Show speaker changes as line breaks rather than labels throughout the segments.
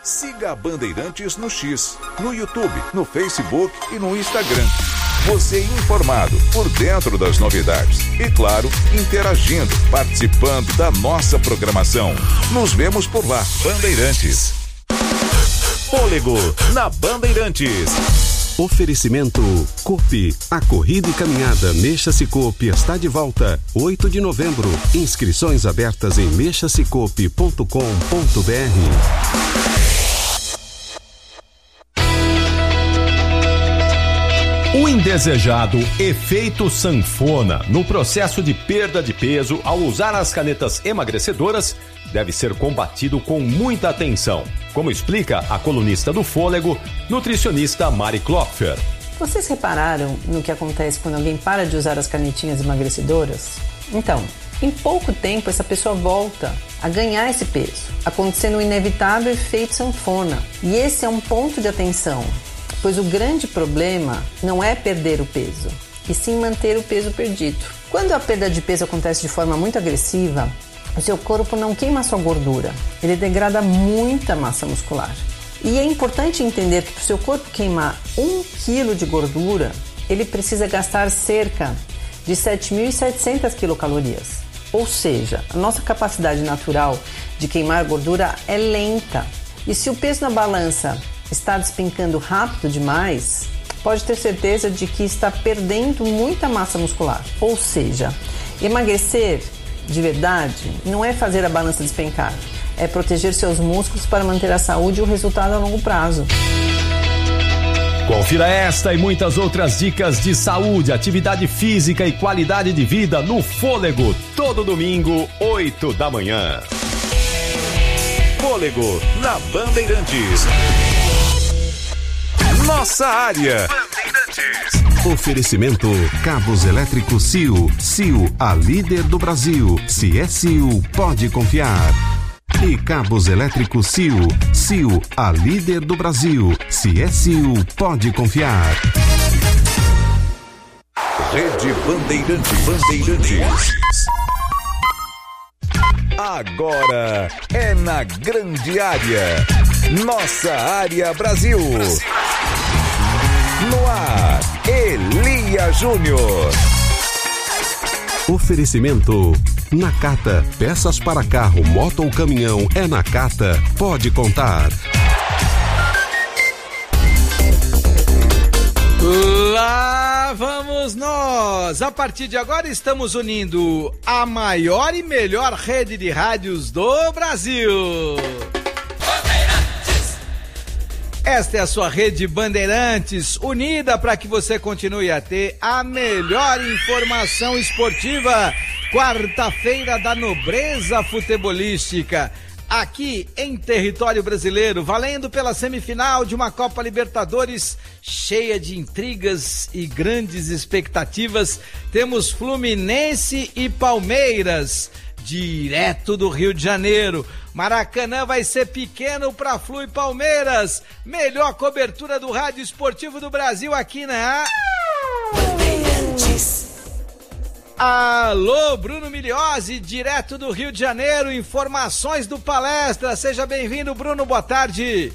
Siga a Bandeirantes no X, no YouTube, no Facebook e no Instagram. Você informado, por dentro das novidades e, claro, interagindo, participando da nossa programação. Nos vemos por lá. Bandeirantes. Fôlego na Bandeirantes.
Oferecimento Coop. A corrida e caminhada Mexa-se Coop está de volta. 8 de novembro. Inscrições abertas em mexasecoop.com.br.
O indesejado efeito sanfona no processo de perda de peso ao usar as canetas emagrecedoras deve ser combatido com muita atenção, como explica a colunista do Fôlego, nutricionista Mari Klopfer.
Vocês repararam no que acontece quando alguém para de usar as canetinhas emagrecedoras? Então, em pouco tempo essa pessoa volta a ganhar esse peso, acontecendo o inevitável efeito sanfona. E esse é um ponto de atenção, pois o grande problema não é perder o peso, e sim manter o peso perdido. Quando a perda de peso acontece de forma muito agressiva, o seu corpo não queima sua gordura, ele degrada muita massa muscular. E é importante entender que para o seu corpo queimar 1 kg de gordura, ele precisa gastar cerca de 7.700 quilocalorias. Ou seja, a nossa capacidade natural de queimar gordura é lenta. E se o peso na balança está despencando rápido demais, pode ter certeza de que está perdendo muita massa muscular. Ou seja, emagrecer de verdade não é fazer a balança despencar, é proteger seus músculos para manter a saúde e o resultado a longo prazo.
Confira esta e muitas outras dicas de saúde, atividade física e qualidade de vida no Fôlego, todo domingo, 8 da manhã.
Fôlego na Bandeirantes. Nossa área. Bandeirantes.
Oferecimento Cabos Elétricos CIO. CIO, a líder do Brasil. Se é CIO, pode confiar. E Cabos Elétricos CIO. CIO, a líder do Brasil. Se é CIO, pode confiar.
Rede Bandeirantes. Bandeirantes. Agora é na grande área. Nossa área Brasil. No ar, Elia Júnior.
Oferecimento Nakata. Peças para carro, moto ou caminhão é Nakata. Pode contar.
Lá vamos nós! A partir de agora estamos unindo a maior e melhor rede de rádios do Brasil. Esta é a sua rede Bandeirantes, unida para que você continue a ter a melhor informação esportiva. Quarta-feira da nobreza futebolística, aqui em território brasileiro, valendo pela semifinal de uma Copa Libertadores cheia de intrigas e grandes expectativas. Temos Fluminense e Palmeiras, direto do Rio de Janeiro. Maracanã vai ser pequeno para Flu e Palmeiras. Melhor cobertura do rádio esportivo do Brasil aqui na Bandeirantes. Alô, Bruno Miliose, direto do Rio de Janeiro, informações do Palestra. Seja bem-vindo, Bruno, boa tarde.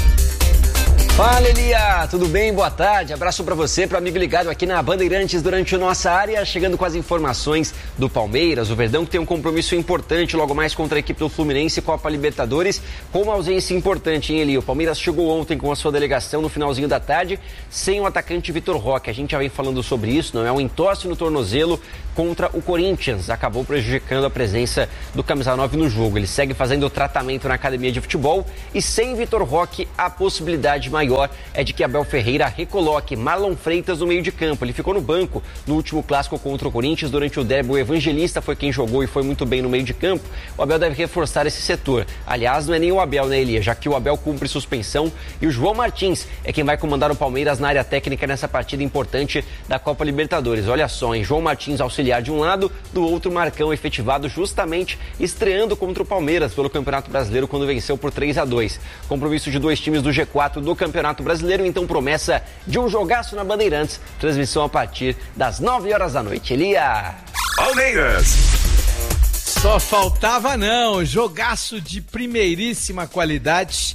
Fala, Elia, tudo bem? Boa tarde, abraço pra você, pro amigo ligado aqui na Bandeirantes durante a nossa área, chegando com as informações do Palmeiras, o Verdão que tem um compromisso importante logo mais contra a equipe do Fluminense, Copa Libertadores, com uma ausência importante, hein, Elia? O Palmeiras chegou ontem com a sua delegação no finalzinho da tarde, sem o atacante Vitor Roque, a gente já vem falando sobre isso, não é um entorse no tornozelo contra o Corinthians, acabou prejudicando a presença do camisa 9 no jogo, ele segue fazendo o tratamento na academia de futebol e sem Vitor Roque a possibilidade maior é de que Abel Ferreira recoloque Marlon Freitas no meio de campo. Ele ficou no banco no último clássico contra o Corinthians durante o derby. O Evangelista foi quem jogou e foi muito bem no meio de campo. O Abel deve reforçar esse setor. Aliás, não é nem o Abel, né, Elia? Já que o Abel cumpre suspensão e o João Martins é quem vai comandar o Palmeiras na área técnica nessa partida importante da Copa Libertadores. Olha só, hein? João Martins auxiliar de um lado, do outro Marcão efetivado justamente estreando contra o Palmeiras pelo Campeonato Brasileiro quando venceu por 3-2. Compromisso de dois times do G4 do Campeonato Brasileiro, então promessa de um jogaço na Bandeirantes, transmissão a partir das 9 horas da noite. Elia!
Palmeiras!
Só faltava não, jogaço de primeiríssima qualidade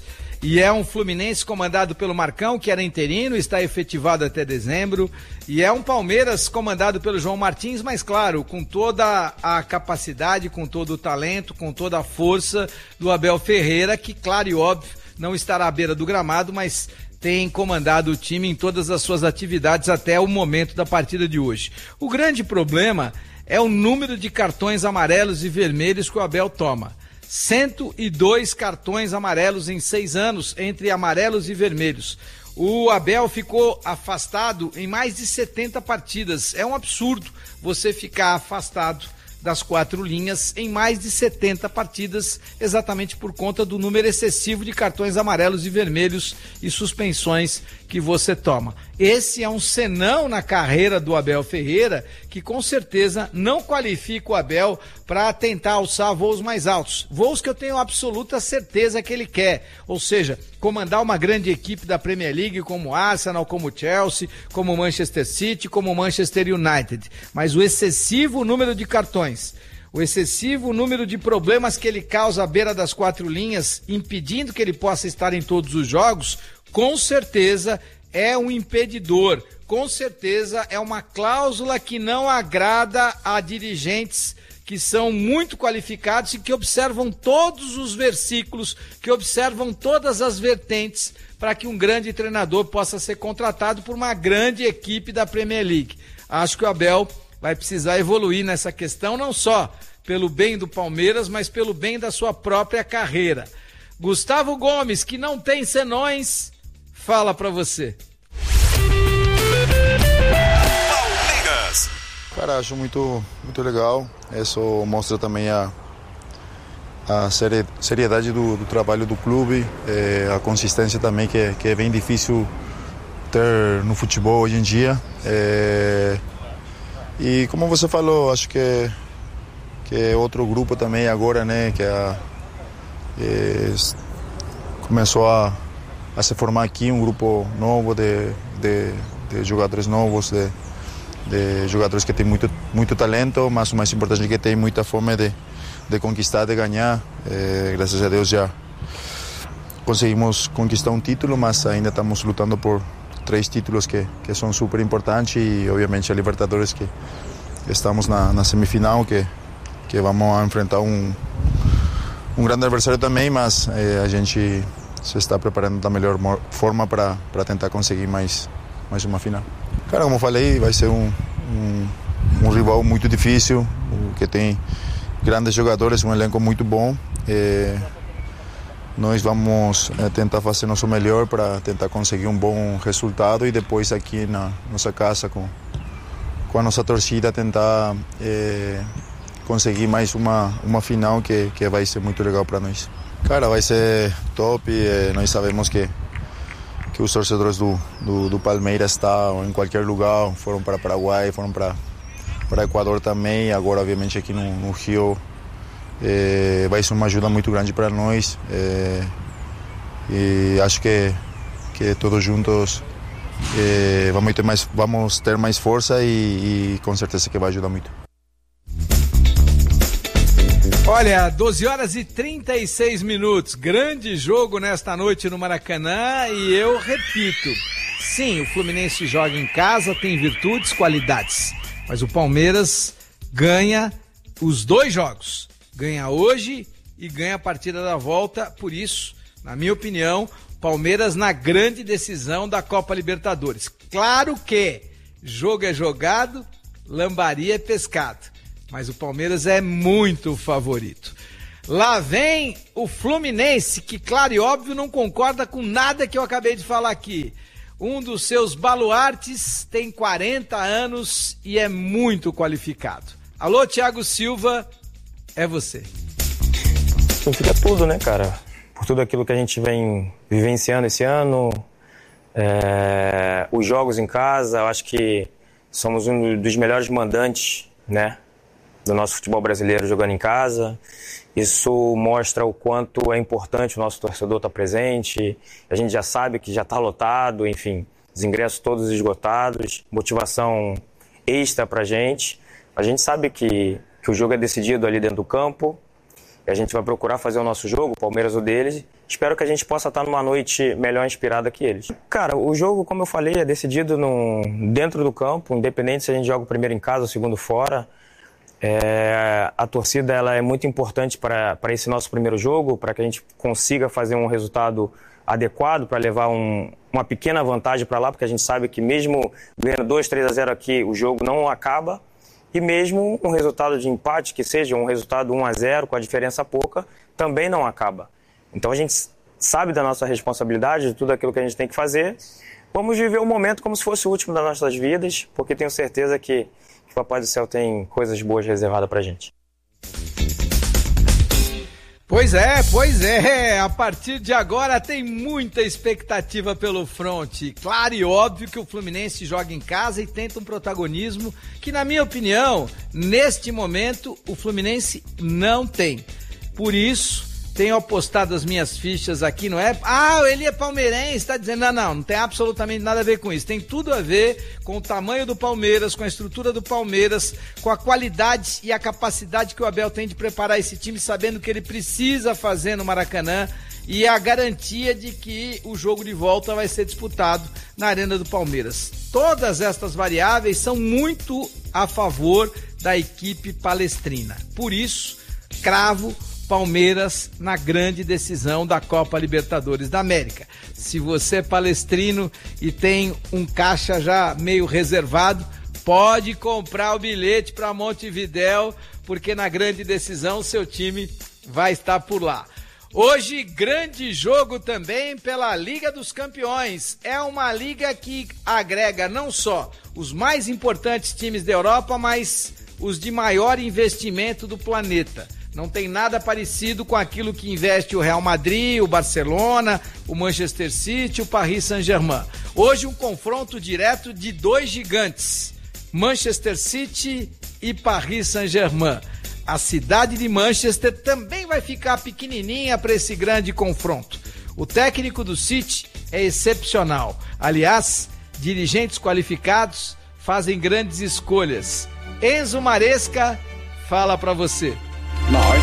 E é um Fluminense comandado pelo Marcão, que era interino, está efetivado até dezembro. E é um Palmeiras comandado pelo João Martins, mas claro, com toda a capacidade, com todo o talento, com toda a força do Abel Ferreira, que, claro e óbvio, não estará à beira do gramado, mas tem comandado o time em todas as suas atividades até o momento da partida de hoje. O grande problema é o número de cartões amarelos e vermelhos que o Abel toma. 102 cartões amarelos em 6 anos, entre amarelos e vermelhos. O Abel ficou afastado em mais de 70 partidas. É um absurdo você ficar afastado das 4 linhas em mais de 70 partidas, exatamente por conta do número excessivo de cartões amarelos e vermelhos e suspensões que você toma. Esse é um senão na carreira do Abel Ferreira, que com certeza não qualifica o Abel para tentar alçar voos mais altos. Voos que eu tenho absoluta certeza que ele quer. Ou seja, comandar uma grande equipe da Premier League como o Arsenal, como o Chelsea, como o Manchester City, como o Manchester United. Mas o excessivo número de cartões, o excessivo número de problemas que ele causa à beira das 4 linhas, impedindo que ele possa estar em todos os jogos, com certeza é um impedidor, com certeza é uma cláusula que não agrada a dirigentes que são muito qualificados e que observam todos os versículos, que observam todas as vertentes para que um grande treinador possa ser contratado por uma grande equipe da Premier League. Acho que o Abel vai precisar evoluir nessa questão, não só pelo bem do Palmeiras, mas pelo bem da sua própria carreira. Gustavo Gomes, que não tem senões, fala pra você.
Palmeiras.
Cara, acho muito legal. Isso mostra também a seriedade do trabalho do clube, a consistência também, que é bem difícil ter no futebol hoje em dia. E como você falou, acho que é outro grupo também agora, né, que começou a se formar aqui um grupo novo de jogadores novos, de jogadores que têm muito talento, mas o mais importante é que tem muita fome de conquistar, de ganhar. Graças a Deus já conseguimos conquistar um título, mas ainda estamos lutando por 3 títulos que são super importantes, e obviamente a Libertadores, que estamos na semifinal, que vamos enfrentar um grande adversário também, mas a gente se está preparando da melhor forma para tentar conseguir mais uma final. Cara, como falei, vai ser um rival muito difícil, que tem grandes jogadores, um elenco muito bom. Nós vamos tentar fazer nosso melhor para tentar conseguir um bom resultado, e depois aqui na nossa casa com a nossa torcida tentar conseguir mais uma final que vai ser muito legal para nós. Cara, vai ser top. Nós sabemos que os torcedores do Palmeiras estão em qualquer lugar, foram para Paraguai, foram para Equador também, agora obviamente aqui no Rio. Vai ser uma ajuda muito grande para nós, e acho que todos juntos vamos ter mais força, e com certeza que vai ajudar muito.
Olha, 12 horas e 36 minutos, grande jogo nesta noite no Maracanã, e eu repito, sim, o Fluminense joga em casa, tem virtudes, qualidades, mas o Palmeiras ganha os 2 jogos, ganha hoje e ganha a partida da volta. Por isso, na minha opinião, Palmeiras na grande decisão da Copa Libertadores. Claro que jogo é jogado, lambaria é pescado, mas o Palmeiras é muito favorito. Lá vem o Fluminense, que, claro e óbvio, não concorda com nada que eu acabei de falar aqui. Um dos seus baluartes tem 40 anos e é muito qualificado. Alô, Thiago Silva, é você.
Significa tudo, né, cara? Por tudo aquilo que a gente vem vivenciando esse ano, os jogos em casa, eu acho que somos um dos melhores mandantes, né, do nosso futebol brasileiro jogando em casa. Isso mostra o quanto é importante o nosso torcedor estar presente. A gente já sabe que já está lotado, enfim, os ingressos todos esgotados, motivação extra pra gente. A gente sabe que o jogo é decidido ali dentro do campo, e a gente vai procurar fazer o nosso jogo, o Palmeiras o deles, espero que a gente possa estar numa noite melhor inspirada que eles. Cara, o jogo, como eu falei, é decidido dentro do campo, independente se a gente joga o primeiro em casa ou o segundo fora. A torcida ela é muito importante para esse nosso primeiro jogo, para que a gente consiga fazer um resultado adequado, para levar uma pequena vantagem para lá, porque a gente sabe que mesmo ganhando 2-3-0 aqui, o jogo não acaba, e mesmo um resultado de empate, que seja um resultado 1-0, com a diferença pouca, também não acaba. Então a gente sabe da nossa responsabilidade, de tudo aquilo que a gente tem que fazer. Vamos viver o momento como se fosse o último das nossas vidas, porque tenho certeza que o Papai do Céu tem coisas boas reservadas pra gente.
Pois é, a partir de agora tem muita expectativa pelo fronte. Claro e óbvio que o Fluminense joga em casa e tenta um protagonismo que, na minha opinião, neste momento, o Fluminense não tem. Por isso, tenho apostado as minhas fichas aqui no app. Ele é palmeirense, tá dizendo, não tem absolutamente nada a ver com isso. Tem tudo a ver com o tamanho do Palmeiras, com a estrutura do Palmeiras, com a qualidade e a capacidade que o Abel tem de preparar esse time, sabendo que ele precisa fazer no Maracanã, e a garantia de que o jogo de volta vai ser disputado na Arena do Palmeiras. Todas estas variáveis são muito a favor da equipe palestrina. Por isso, cravo Palmeiras na grande decisão da Copa Libertadores da América. Se você é palestrino e tem um caixa já meio reservado, pode comprar o bilhete para Montevidéu, porque na grande decisão seu time vai estar por lá. Hoje, grande jogo também pela Liga dos Campeões. É uma liga que agrega não só os mais importantes times da Europa, mas os de maior investimento do planeta. Não tem nada parecido com aquilo que investe o Real Madrid, o Barcelona, o Manchester City, o Paris Saint-Germain. Hoje um confronto direto de dois gigantes, Manchester City e Paris Saint-Germain. A cidade de Manchester também vai ficar pequenininha para esse grande confronto. O técnico do City é excepcional. Aliás, dirigentes qualificados fazem grandes escolhas. Enzo Maresca fala para você.
No, I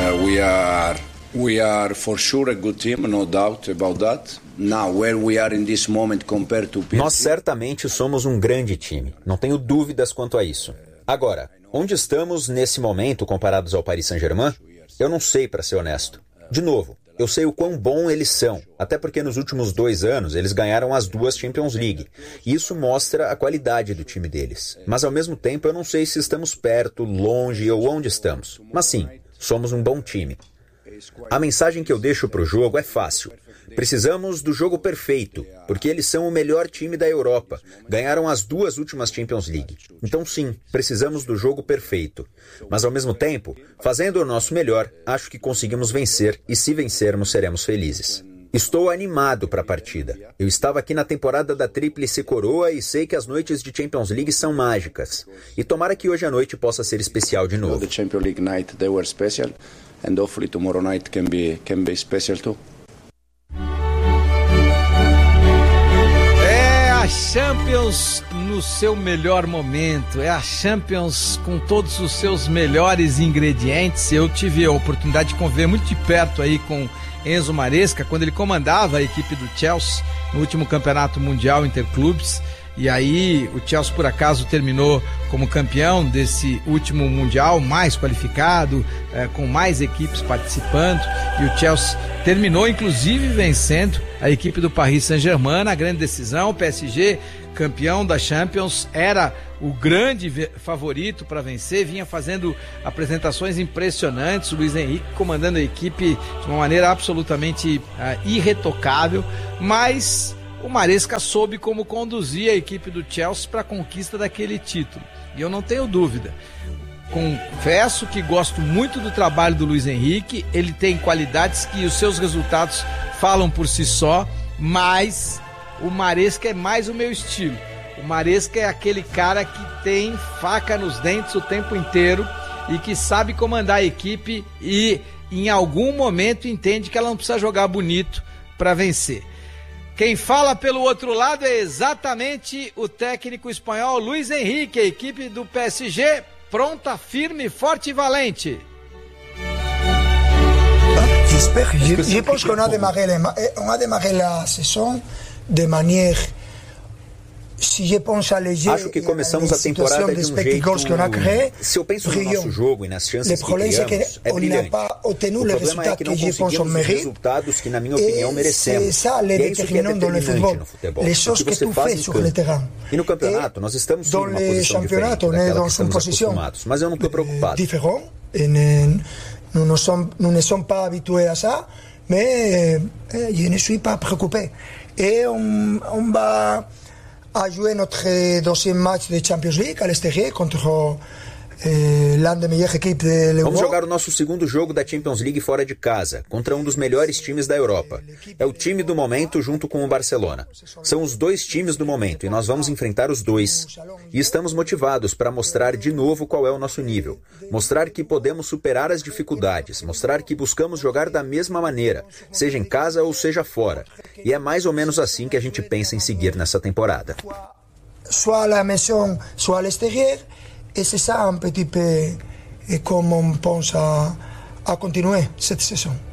think we are for sure a good team, no doubt about that. Now, where we are in this moment compared to PSG.
Nós certamente somos um grande time, não tenho dúvidas quanto a isso. Agora, onde estamos nesse momento comparados ao Paris Saint-Germain? Eu não sei, para ser honesto. De novo, eu sei o quão bom eles são, até porque nos últimos 2 anos eles ganharam as 2 Champions League. E isso mostra a qualidade do time deles. Mas ao mesmo tempo eu não sei se estamos perto, longe ou onde estamos. Mas sim, somos um bom time. A mensagem que eu deixo para o jogo é fácil. Precisamos do jogo perfeito, porque eles são o melhor time da Europa. Ganharam as 2 últimas Champions League. Então sim, precisamos do jogo perfeito. Mas ao mesmo tempo, fazendo o nosso melhor, acho que conseguimos vencer e se vencermos seremos felizes. Estou animado para a partida. Eu estava aqui na temporada da Tríplice Coroa e sei que as noites de Champions League são mágicas. E tomara que hoje à noite possa ser especial de novo.
The Champions League night they were special and hopefully tomorrow night can be special too.
A Champions no seu melhor momento, é a Champions com todos os seus melhores ingredientes. Eu tive a oportunidade de conviver muito de perto aí com Enzo Maresca, quando ele comandava a equipe do Chelsea no último campeonato mundial Interclubes, e aí o Chelsea por acaso terminou como campeão desse último mundial, mais qualificado, com mais equipes participando, e o Chelsea terminou inclusive vencendo a equipe do Paris Saint-Germain na grande decisão. O PSG, campeão da Champions, era o grande favorito para vencer, vinha fazendo apresentações impressionantes, o Luiz Henrique comandando a equipe de uma maneira absolutamente irretocável, mas o Maresca soube como conduzir a equipe do Chelsea para a conquista daquele título, e eu não tenho dúvida. Confesso que gosto muito do trabalho do Luiz Henrique, ele tem qualidades que os seus resultados falam por si só, mas o Maresca é mais o meu estilo. O Maresca é aquele cara que tem faca nos dentes o tempo inteiro e que sabe comandar a equipe e em algum momento entende que ela não precisa jogar bonito para vencer. Quem fala pelo outro lado é exatamente o técnico espanhol Luiz Henrique, a equipe do PSG pronta, firme, forte e valente.
J'espère. Je pense qu'on a démarré la saison de manière.
Acho que começamos a temporada de um jeito... Se eu penso no nosso jogo e nas chances que criamos, é brilhante. O problema é que não conseguimos os resultados que, na minha opinião, merecemos. E é isso que é determinante no futebol. O que você faz em campo. E no campeonato, nós estamos sim numa posição diferente daquela que estamos acostumados. Mas eu não estou preocupado.
Nous ne sommes pas habitués à ça, mais je ne suis pas préoccupé. Et on va jouer notre deuxième match de Champions League à l'extérieur contre l'un des meilleures équipes de l'Europe.
Vamos jogar o nosso segundo jogo da Champions League fora de casa, contra um dos melhores times da Europa. É o time do momento junto com o Barcelona. São os dois times do momento e nós vamos enfrentar os dois. E estamos motivados para mostrar de novo qual é o nosso nível. Mostrar que podemos superar as dificuldades. Mostrar que buscamos jogar da mesma maneira, seja em casa ou seja fora. E é mais ou menos assim que a gente pensa em seguir nessa temporada.
Soit à la maison, soit à l'extérieur. Et c'est ça un petit peu comme on pense à continuer cette saison.